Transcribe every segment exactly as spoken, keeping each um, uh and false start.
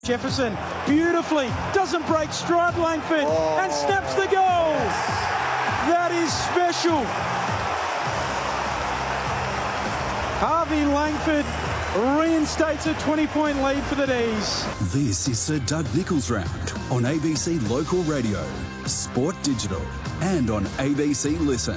Jefferson beautifully doesn't break stride, Langford, oh. and snaps the goal. That is special. Harvey Langford reinstates a twenty-point lead for the D's. This is Sir Doug Nicholls Round on A B C Local Radio, Sport Digital, and on A B C Listen.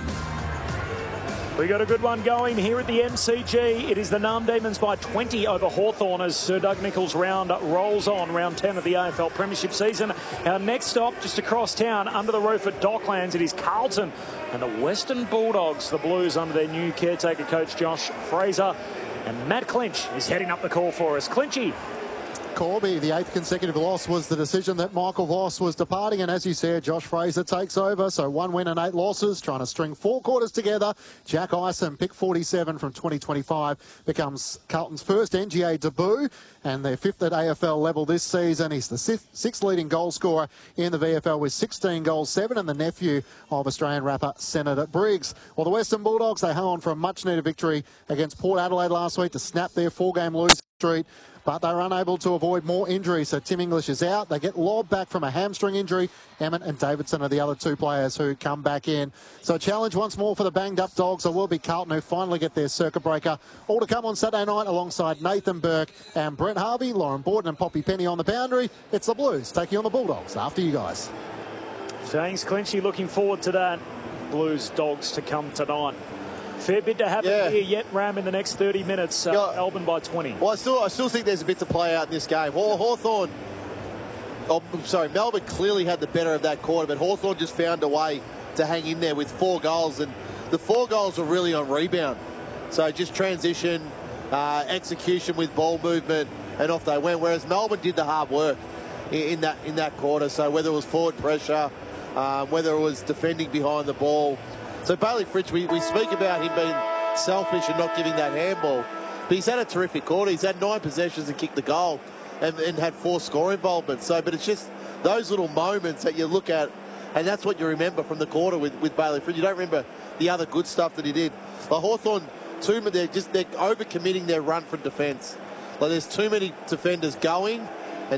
We got a good one going here at the M C G. It is the Narm Demons by twenty over Hawthorn as Sir Doug Nicholls Round rolls on. Round ten of the A F L Premiership season. Our next stop just across town under the roof at Docklands. It is Carlton and the Western Bulldogs. The Blues under their new caretaker coach Josh Fraser. And Matt Clinch is heading up the call for us. Clinchy. Corby, the eighth consecutive loss was the decision that Michael Voss was departing, and as you said, Josh Fraser takes over, so one win and eight losses, trying to string four quarters together. Jack Ison, pick forty-seven from twenty twenty-five, becomes Carlton's first N G A debut and their fifth at A F L level this season. He's the sixth, sixth leading goal scorer in the V F L with sixteen goals, seven, and the nephew of Australian rapper Senator Briggs. Well, the Western Bulldogs, they hung on for a much-needed victory against Port Adelaide last week to snap their four-game losing streak, but they were unable to avoid more injuries. So Tim English is out. They get Lobb back from a hamstring injury. Emmett and Davidson are the other two players who come back in. So a challenge once more for the banged-up Dogs. It will be Carlton who finally get their circuit breaker. All to come on Saturday night alongside Nathan Burke and Brent Harvey, Lauren Borden and Poppy Penny on the boundary. It's the Blues taking on the Bulldogs. After you guys. Thanks, Clinchy. Looking forward to that. Blues Dogs to come tonight. Fair bit to happen yeah. here yet, Ram, in the next thirty minutes. Uh, yeah. Melbourne by twenty. Well, I still, I still think there's a bit to play out in this game. Well, Hawthorn, oh, I'm sorry, Melbourne clearly had the better of that quarter, but Hawthorn just found a way to hang in there with four goals, and the four goals were really on rebound. So just transition, uh, execution with ball movement, and off they went. Whereas Melbourne did the hard work in, in that in that quarter. So whether it was forward pressure, uh, whether it was defending behind the ball. So Bailey Fritsch, we, we speak about him being selfish and not giving that handball, but he's had a terrific quarter. He's had nine possessions and kicked the goal and, and had four score involvements. So, but it's just those little moments that you look at, and that's what you remember from the quarter with, with Bailey Fritsch. You don't remember the other good stuff that he did. Like Hawthorn, too, they're just they're overcommitting their run for defence. Like there's too many defenders going,